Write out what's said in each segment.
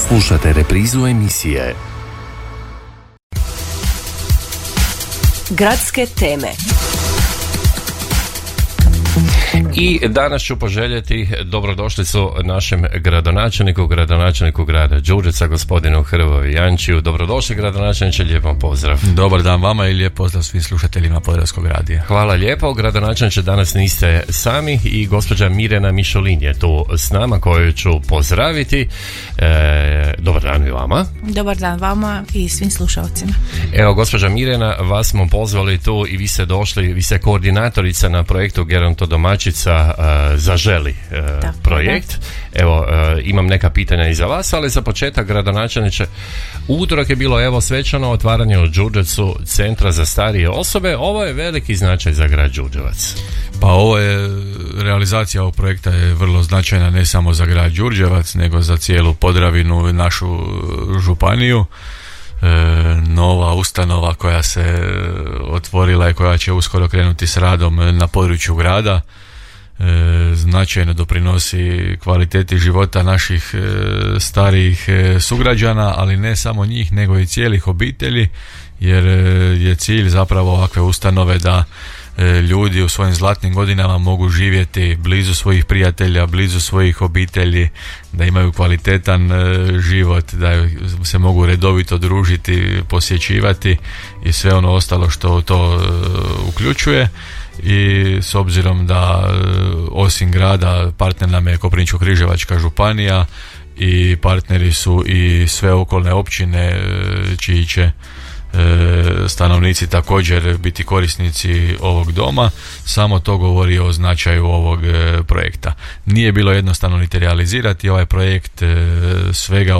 Slušate reprizu emisije Gradske teme. I danas ću poželjeti dobrodošlicu našem gradonačelniku grada Đurđevca, gospodinu Hrvoju Jančiju. Dobrodošli, gradonačelniče, lijep vam pozdrav. Dobar dan vama i lijep pozdrav svim slušateljima Podravskog radija. Hvala lijepo. Gradonačelniče, danas niste sami i gospođa Mirjana Mišolin je tu s nama, koju ću pozdraviti. Dobar dan i vama. Dobar dan vama i svim slušalcima. Evo, gospođa Mirjana, vas smo pozvali tu i vi ste došli, vi ste koordinatorica na projektu Gerontodomaćica Zaželi projekt. Evo, imam neka pitanja i za vas, ali za početak, gradonačelniče, utorak je bilo evo svečano otvaranje u Đurđevcu centra za starije osobe. Ovo je veliki značaj za grad Đurđevac. Pa ovo je, realizacija ovog projekta je vrlo značajna ne samo za grad Đurđevac, nego za cijelu Podravinu, našu županiju. Nova ustanova koja se otvorila i koja će uskoro krenuti s radom na području grada značajno doprinosi kvaliteti života naših starijih sugrađana, ali ne samo njih nego i cijelih obitelji, jer je cilj zapravo ovakve ustanove da ljudi u svojim zlatnim godinama mogu živjeti blizu svojih prijatelja, blizu svojih obitelji, da imaju kvalitetan život, da se mogu redovito družiti, posjećivati i sve ono ostalo što to uključuje. I s obzirom da osim grada partner nam je Koprivničko-križevačka županija i partneri su i sve okolne općine čiji će stanovnici također biti korisnici ovog doma, samo to govori o značaju ovog projekta. Nije bilo jednostavno niti realizirati ovaj projekt, svega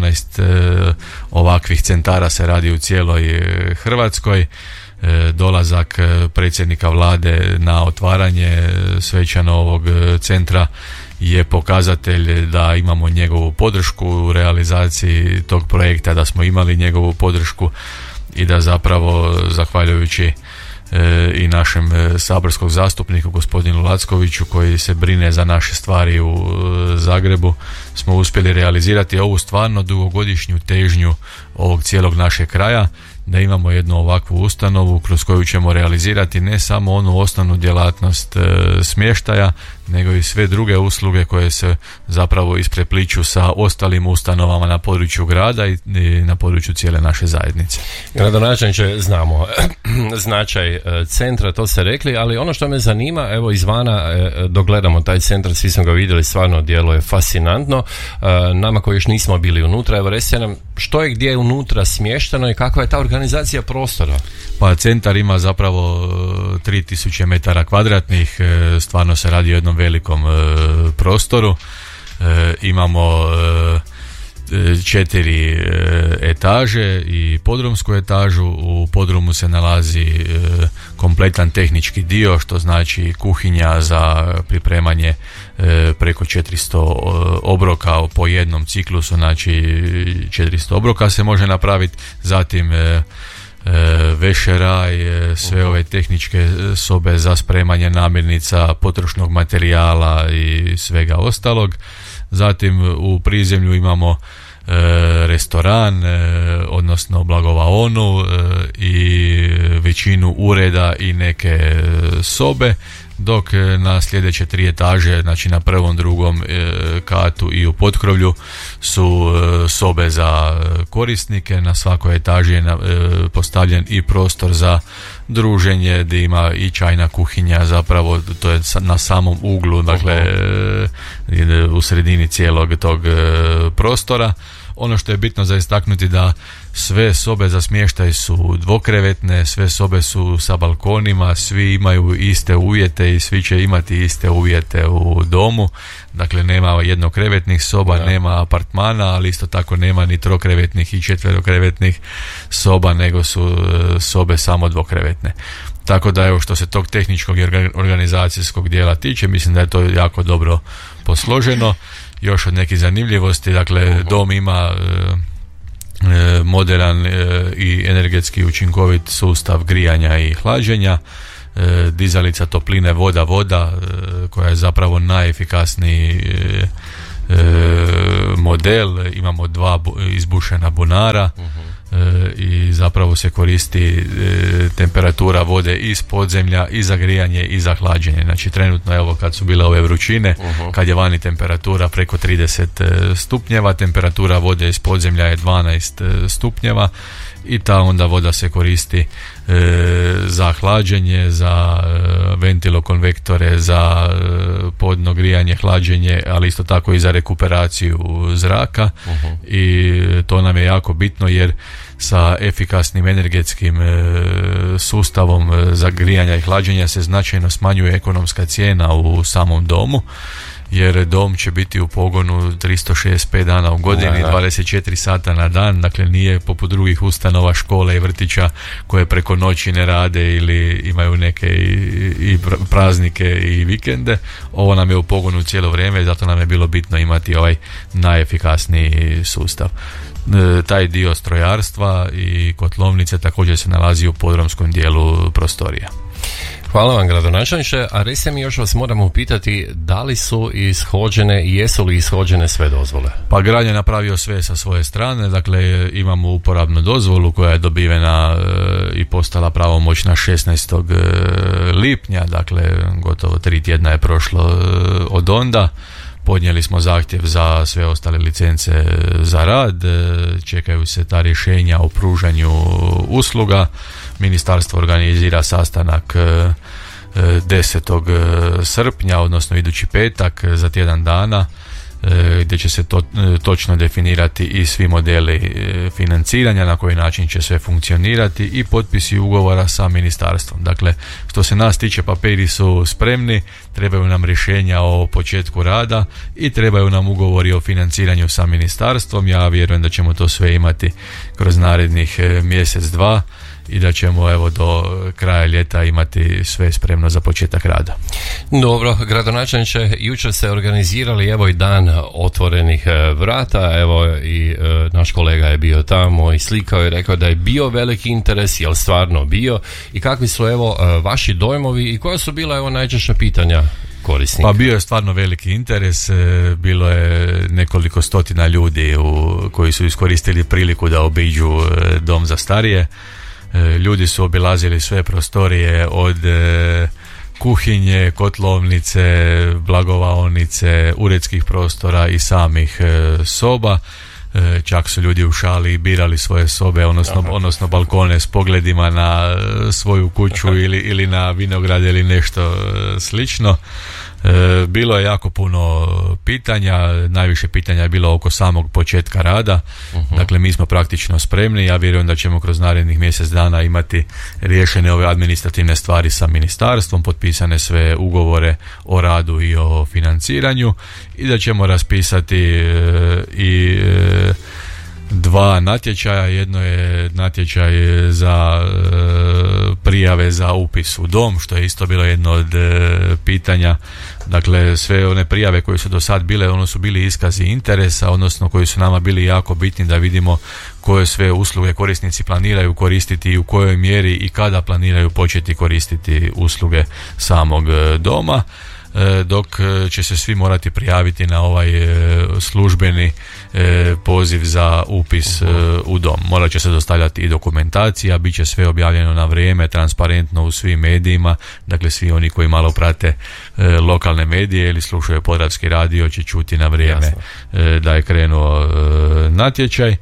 18 ovakvih centara se radi u cijeloj Hrvatskoj. Dolazak predsjednika vlade na otvaranje svečano ovog centra je pokazatelj da imamo njegovu podršku u realizaciji tog projekta, da smo imali njegovu podršku i da zapravo zahvaljujući i našem saborskom zastupniku gospodinu Lackoviću koji se brine za naše stvari u Zagrebu smo uspjeli realizirati ovu stvarno dugogodišnju težnju ovog cijelog našeg kraja, da imamo jednu ovakvu ustanovu kroz koju ćemo realizirati ne samo onu osnovnu djelatnost smještaja, nego i sve druge usluge koje se zapravo isprepliću sa ostalim ustanovama na području grada i na području cijele naše zajednice. Gradonačelniče, znamo značaj centra, to ste rekli, ali ono što me zanima, evo izvana dogledamo taj centar, svi smo ga vidjeli, stvarno djeluje fascinantno. Nama koji još nismo bili unutra, evo recite nam što je gdje unutra smješteno i kakva je ta organizacija prostora? Pa centar ima zapravo 3000 metara kvadratnih, stvarno se radi o jednom velikom prostoru. Imamo 4 etaže i podrumsku etažu. U podrumu se nalazi kompletan tehnički dio, što znači kuhinja za pripremanje preko 400 obroka po jednom ciklusu, znači 400 obroka se može napraviti. Zatim vešeraj, sve ove tehničke sobe za spremanje namirnica, potrošnog materijala i svega ostalog. Zatim u prizemlju imamo restoran, odnosno blagovaonu i većinu ureda i neke sobe, dok na sljedeće 3 etaže, znači na prvom, drugom katu i u potkrovlju su sobe za korisnike. Na svakoj etaži je postavljen i prostor za druženje gdje ima i čajna kuhinja, zapravo to je na samom uglu, dakle u sredini cijelog tog prostora. Ono što je bitno za istaknuti da sve sobe za smještaj su dvokrevetne, sve sobe su sa balkonima, svi imaju iste uvjete i svi će imati iste uvjete u domu. Dakle, nema jednokrevetnih soba, nema apartmana, ali isto tako nema ni trokrevetnih i četverokrevetnih soba, nego su sobe samo dvokrevetne. Tako da evo, što se tog tehničkog i organizacijskog dijela tiče, mislim da je to jako dobro posloženo. Još od nekih zanimljivosti, dakle dom ima moderan i energetski učinkovit sustav grijanja i hlađenja, dizalica topline voda koja je zapravo najefikasniji model model, imamo 2 izbušena bunara i zapravo se koristi temperatura vode iz podzemlja i za grijanje i za hlađenje. Znači trenutno evo kad su bile ove vrućine, kad je vani temperatura preko 30 stupnjeva, temperatura vode iz podzemlja je 12 stupnjeva i ta onda voda se koristi za hlađenje, za ventilokonvektore, za podno grijanje, hlađenje, ali isto tako i za rekuperaciju zraka i to nam je jako bitno jer sa efikasnim energetskim sustavom za grijanja i hlađenja se značajno smanjuje ekonomska cijena u samom domu, jer dom će biti u pogonu 365 dana u godini, 24 sata na dan, dakle nije poput drugih ustanova, škole i vrtića koje preko noći ne rade ili imaju neke i praznike i vikende. Ovo nam je u pogonu cijelo vrijeme, zato nam je bilo bitno imati ovaj najefikasniji sustav. Taj dio strojarstva i kotlovnice također se nalazi u podrumskom dijelu prostorija. Hvala vam, gradonačelniče, a recite mi, još vas moramo upitati da li su ishođene i jesu li ishođene sve dozvole? Pa grad je napravio sve sa svoje strane, dakle imamo uporabnu dozvolu koja je dobivena i postala pravomoćna 16. lipnja, dakle gotovo 3 tjedna je prošlo od onda. Podnijeli smo zahtjev za sve ostale licence za rad, čekaju se ta rješenja o pružanju usluga. Ministarstvo organizira sastanak 10. srpnja, odnosno idući petak, za tjedan dana, gdje će se točno definirati i svi modeli financiranja, na koji način će sve funkcionirati i potpisi ugovora sa ministarstvom. Dakle, što se nas tiče, papiri su spremni, trebaju nam rješenja o početku rada i trebaju nam ugovori o financiranju sa ministarstvom. Ja vjerujem da ćemo to sve imati kroz narednih mjesec, dva i da ćemo evo do kraja ljeta imati sve spremno za početak rada. Dobro, gradonačelniče, jučer ste organizirali evo i dan otvorenih vrata, evo i naš kolega je bio tamo i slikao i rekao da je bio veliki interes, jel stvarno bio, i kakvi su evo vaši dojmovi i koja su bila evo najčešća pitanja korisnika? Pa bio je stvarno veliki interes, bilo je nekoliko stotina ljudi koji su iskoristili priliku da obiđu dom za starije. Ljudi su obilazili sve prostorije od kuhinje, kotlovnice, blagovaonice, uredskih prostora i samih soba. Čak su ljudi u šali birali svoje sobe, odnosno balkone s pogledima na svoju kuću ili na vinograd ili nešto slično. Bilo je jako puno pitanja, najviše pitanja je bilo oko samog početka rada. Dakle, mi smo praktično spremni, ja vjerujem da ćemo kroz narednih mjesec dana imati riješene ove administrativne stvari sa ministarstvom, potpisane sve ugovore o radu i o financiranju i da ćemo raspisati i 2 natječaja. Jedno je natječaj za prijave za upis u dom, što je isto bilo jedno od pitanja. Dakle, sve one prijave koje su do sad bile, ono su bili iskazi interesa, odnosno koji su nama bili jako bitni da vidimo koje sve usluge korisnici planiraju koristiti i u kojoj mjeri i kada planiraju početi koristiti usluge samog doma. Dok će se svi morati prijaviti na ovaj službeni poziv za upis u dom. Morat će se dostavljati i dokumentacija, bit će sve objavljeno na vrijeme, transparentno u svim medijima. Dakle, svi oni koji malo prate lokalne medije ili slušaju Podravski radio će čuti na vrijeme da je krenuo natječaj.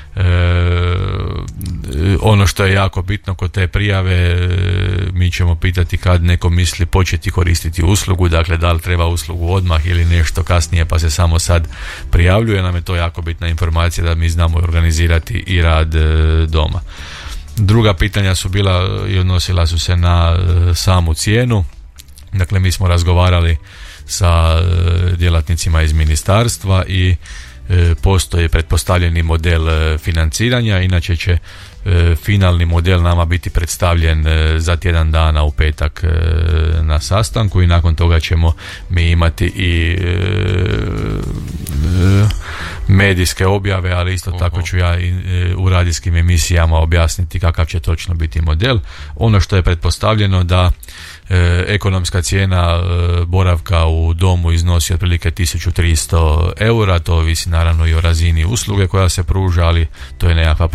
Ono što je jako bitno kod te prijave, mi ćemo pitati kad neko misli početi koristiti uslugu, dakle da li treba uslugu odmah ili nešto kasnije pa se samo sad prijavljuje. Nam je to jako bitna informacija da mi znamo organizirati i rad doma. Druga pitanja su bila i odnosila su se na samu cijenu. Dakle, mi smo razgovarali sa djelatnicima iz ministarstva i postoji pretpostavljeni model financiranja, inače će finalni model nama biti predstavljen za tjedan dana u petak na sastanku i nakon toga ćemo mi imati i medijske objave, ali isto tako ću ja u radijskim emisijama objasniti kakav će točno biti model. Ono što je pretpostavljeno da Ekonomska cijena boravka u domu iznosi otprilike 1300 eura, to ovisi naravno i o razini usluge koja se pruža, ali to je nekakva